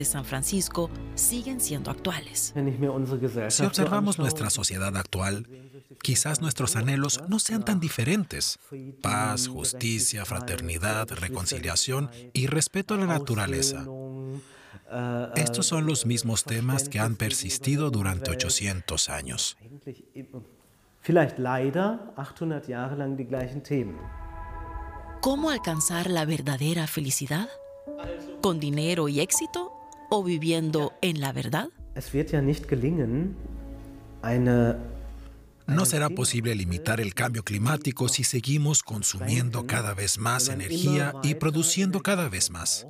de San Francisco siguen siendo actuales. Si observamos nuestra sociedad actual, quizás nuestros anhelos no sean tan diferentes. Paz, justicia, fraternidad, reconciliación y respeto a la naturaleza. Estos son los mismos temas que han persistido durante 800 años. ¿Cómo alcanzar la verdadera felicidad? ¿Con dinero y éxito? ¿O viviendo en la verdad? No será posible limitar el cambio climático si seguimos consumiendo cada vez más energía y produciendo cada vez más.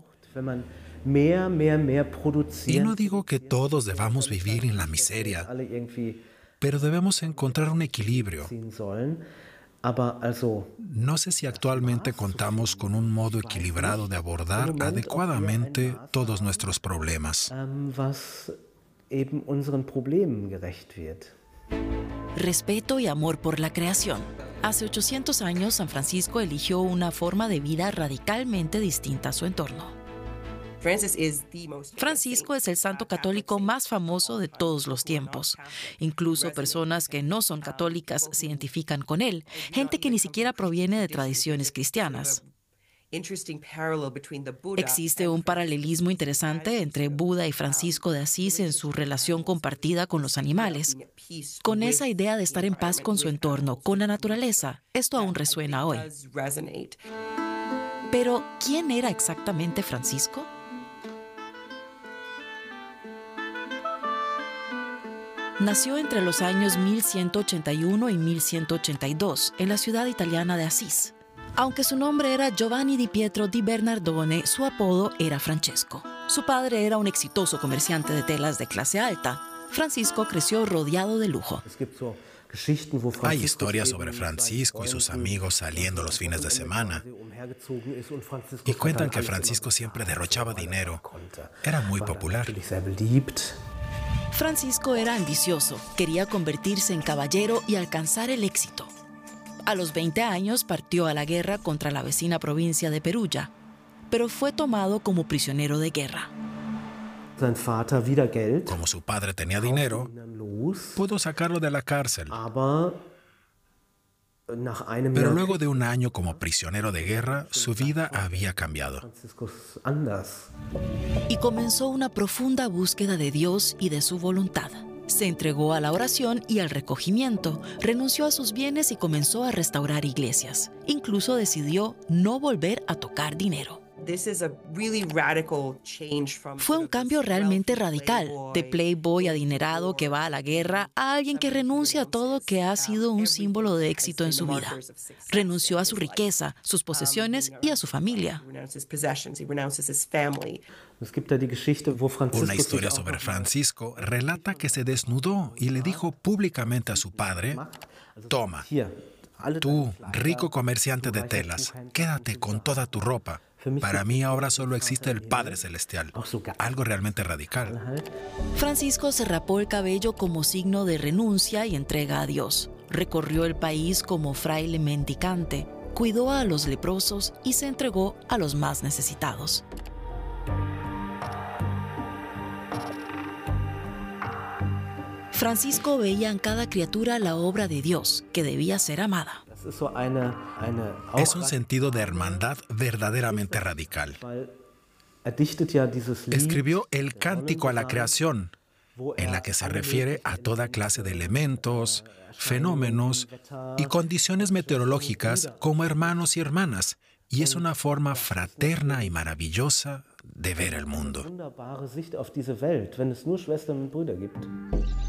Y no digo que todos debamos vivir en la miseria, pero debemos encontrar un equilibrio. No sé si actualmente contamos con un modo equilibrado de abordar adecuadamente todos nuestros problemas. Respeto y amor por la creación. Hace 800 años, San Francisco eligió una forma de vida radicalmente distinta a su entorno. Francisco es el santo católico más famoso de todos los tiempos. Incluso personas que no son católicas se identifican con él, gente que ni siquiera proviene de tradiciones cristianas. Existe un paralelismo interesante entre Buda y Francisco de Asís en su relación compartida con los animales, con esa idea de estar en paz con su entorno, con la naturaleza. Esto aún resuena hoy. Pero, ¿quién era exactamente Francisco? Nació entre los años 1181 y 1182 en la ciudad italiana de Asís. Aunque su nombre era Giovanni di Pietro di Bernardone, su apodo era Francesco. Su padre era un exitoso comerciante de telas de clase alta. Francisco creció rodeado de lujo. Hay historias sobre Francisco y sus amigos saliendo los fines de semana. Y cuentan que Francisco siempre derrochaba dinero. Era muy popular. Francisco era ambicioso, quería convertirse en caballero y alcanzar el éxito. A los 20 años partió a la guerra contra la vecina provincia de Perugia, pero fue tomado como prisionero de guerra. Como su padre tenía dinero, pudo sacarlo de la cárcel. Pero luego de un año como prisionero de guerra, su vida había cambiado. Y comenzó una profunda búsqueda de Dios y de su voluntad. Se entregó a la oración y al recogimiento, renunció a sus bienes y comenzó a restaurar iglesias. Incluso decidió no volver a tocar dinero. Fue un cambio realmente radical, de playboy adinerado que va a la guerra a alguien que renuncia a todo que ha sido un símbolo de éxito en su vida. Renunció a su riqueza, sus posesiones y a su familia. Una historia sobre Francisco relata que se desnudó y le dijo públicamente a su padre: «Toma, tú, rico comerciante de telas, quédate con toda tu ropa. Para mí ahora solo existe el Padre Celestial». Algo realmente radical. Francisco se rapó el cabello como signo de renuncia y entrega a Dios. Recorrió el país como fraile mendicante, cuidó a los leprosos y se entregó a los más necesitados. Francisco veía en cada criatura la obra de Dios, que debía ser amada. Es un sentido de hermandad verdaderamente radical. Escribió el Cántico a la Creación, en la que se refiere a toda clase de elementos, fenómenos y condiciones meteorológicas como hermanos y hermanas, y es una forma fraterna y maravillosa de ver el mundo.